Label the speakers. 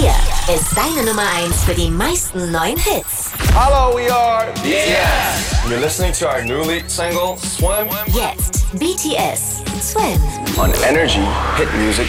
Speaker 1: Hier ist deine Nummer 1 für die meisten neuen Hits.
Speaker 2: Hello, we are BTS. You're listening to our new lead single, Swim.
Speaker 1: Jetzt BTS, Swim.
Speaker 2: On Energy Hit Music